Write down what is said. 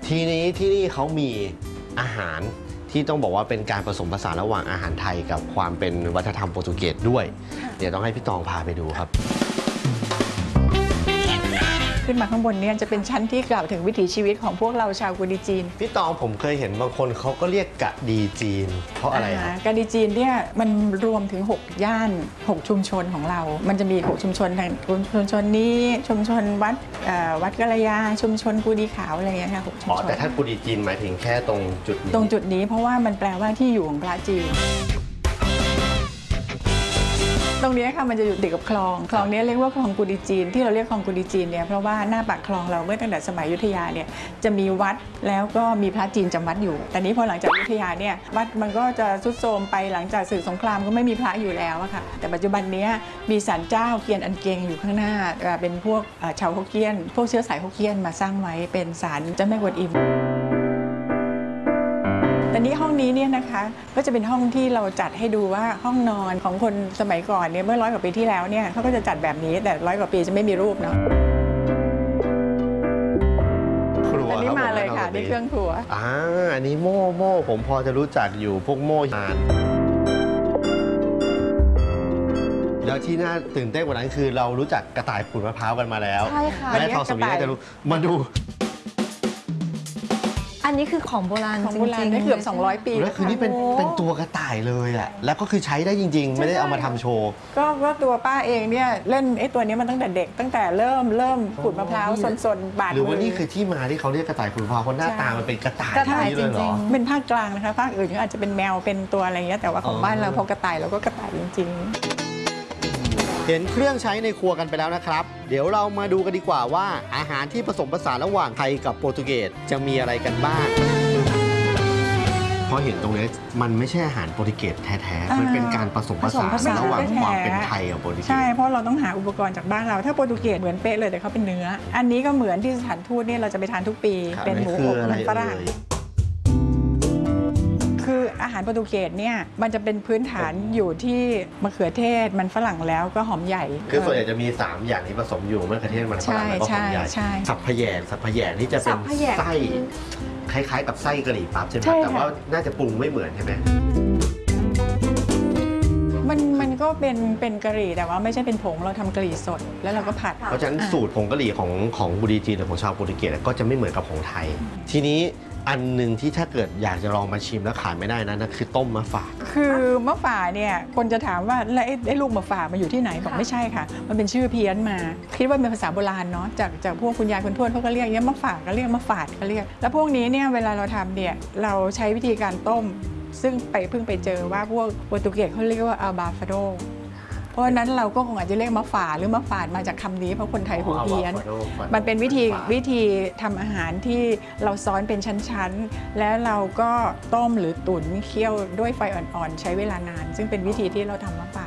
ทีนี้ที่นี่เขามีอาหารที่ต้องบอกว่าเป็นการผสมผสานระหว่างอาหารไทยกับความเป็นวัฒนธรรมโปรตุเกสด้วยเดี๋ยวต้องให้พี่ตองพาไปดูครับขึ้นมาข้างบนเนี่ยจะเป็นชั้นที่กล่าวถึงวิถีชีวิตของพวกเราชาวกูดีจีนพี่ตองผมเคยเห็นบางคนเขาก็เรียกกะดีจีนเพราะอะไรครับกะดีจีนเนี่ยมันรวมถึง6ย่าน6ชุมชนของเรามันจะมี6ชุมชนทางชุมชนนี้ชุมชนวัดกะระยาชุมชนกูดีขาวอะไรอย่างเงี้ยค่ะ6ชุมชนแต่ถ้ากูดีจีนหมายถึงแค่ตรงจุดนี้เพราะว่ามันแปลว่าที่อยู่ของพระจีนตรงนี้ค่ะมันจะอยู่ติดกับคลองนี้เรียกว่าคลองกูดีจีนที่เราเรียกคลองกูดีจีนเนี่ยเพราะว่าหน้าปากคลองเราเมื่อตั้งแต่สมัยอยุธยาเนี่ยจะมีวัดแล้วก็มีพระจีนจำวัดอยู่แต่นี้พอหลังจากอยุธยาเนี่ยวัดมันก็จะทรุดโทรมไปหลังจากศึกสงครามก็ไม่มีพระอยู่แล้วอะค่ะแต่ปัจจุบันนี้มีศาลเจ้าเกียนอันเกงอยู่ข้างหน้าเป็นพวกชาวฮกเกี้ยนพวกเชื้อสายฮกเกี้ยนมาสร้างไว้เป็นศาลเจ้าแม่กวนอิมแต่นี้ห้องนี้เนี่ยนะคะก็จะเป็นห้องที่เราจัดให้ดูว่าห้องนอนของคนสมัยก่อนเนี่ยเมื่อ100 กว่าปีที่แล้วเนี่ยเขาก็จะจัดแบบนี้แต่100 กว่าปีจะไม่มีรูปเนาะอันนี้มาเลยค่ะนี่เครื่องครัวอันนี้โม่ผมพอจะรู้จักอยู่พวกโม่ยานแล้วที่น่าตื่นเต้นกว่านั้นคือเรารู้จักกระต่ายขูดมะพร้าวกันมาแล้วใช่ค่ะแม่ทองสำลีน่าจะรู้มาดูอันนี้คือของโบราณของโบราณได้เกือบ200 ปีแล้วคือนี่เป็นตัวกระต่ายเลยอะแล้วก็คือใช้ได้จริงๆไม่ได้เอามาทำโชว์ก็ตัวป้าเองเนี่ยเล่นไอ้ตัวนี้มันตั้งแต่เด็กตั้งแต่เริ่มขูดมะพร้าวสนบาดมือหรือว่านี่คือที่มาที่เขาเรียกกระต่ายขูดมะพร้าวเพราะหน้าตามันเป็นกระต่ายจริงๆเป็นภาคกลางนะคะภาคอื่นก็อาจจะเป็นแมวเป็นตัวอะไรเงี้ยแต่ว่าของบ้านเราพอกระต่ายเราก็กระต่ายจริงๆเห็นเครื่องใช้ในครัวกันไปแล้วนะครับเดี๋ยวเรามาดูกันดีกว่าว่าอาหารที่ผสมผสานระหว่างไทยกับโปรตุเกสจะมีอะไรกันบ้างเพราะเห็นตรงนี้มันไม่ใช่อาหารโปรตุเกสแท้ๆมันเป็นการผสมผสานระหว่างความเป็นไทยกับโปรตุเกสใช่เพราะเราต้องหาอุปกรณ์จากบ้านเราถ้าโปรตุเกสเหมือนเป๊ะเลยแต่เขาเป็นเนื้ออันนี้ก็เหมือนที่สถานทูตเนี่ยเราจะไปทานทุกปีเป็นหมูอบมันฝรั่งคืออาหารโปรตุเกสเนี่ยมันจะเป็นพื้นฐานอยู่ที่มะเขือเทศมันฝรั่งแล้วก็หอมใหญ่คือส่วนใหญ่จะมี3อย่างที่ผสมอยู่มะเขือเทศมันฝรั่งแล้วก็หอมใหญ่สับพะแยงที่จะเป็นไส้คล้ายๆกับไส้กะหรี่ปั๊บใช่ไหมแต่ว่าน่าจะปรุงไม่เหมือนใช่ไหมมันก็เป็นกะหรี่แต่ว่าไม่ใช่เป็นผงเราทำกะหรี่สดแล้วเราก็ผัดเพราะฉะนั้นสูตรผงกะหรี่ของบูดีจีนหรือของชาวโปรตุเกสก็จะไม่เหมือนกับของไทยทีนี้อันหนึ่งที่ถ้าเกิดอยากจะลองมาชิมแล้วขาดไม่ได้นะคือต้มมะฝาดคือมะฝาดเนี่ยคนจะถามว่าแล้วไอ้ลูกมะฝาดมาอยู่ที่ไหนบอกไม่ใช่ค่ะมันเป็นชื่อเพี้ยนมาคิดว่าเป็นภาษาโบราณเนาะจากพวกคุณยายคุณทวดเขาก็เรียกมะฝาดก็เรียกมะฝาดก็เรียกแล้วพวกนี้เนี่ยเวลาเราทำเนี่ยเราใช้วิธีการต้มซึ่งเพิ่งไปเจอว่าพวกโปรตุเกสเขาเรียกว่าอัลบาฟาโดเพราะนั้นเราก็คงอาจจะเรียกมะฝาดหรือมะฝาดมาจากคำนี้เพราะคนไทยหูเพี้ยนมันเป็นวิธีทำอาหารที่เราซ้อนเป็นชั้นๆแล้วเราก็ต้มหรือตุ๋นเคี่ยวด้วยไฟอ่อนๆใช้เวลานานซึ่งเป็นวิธีที่เราทำมะฝาด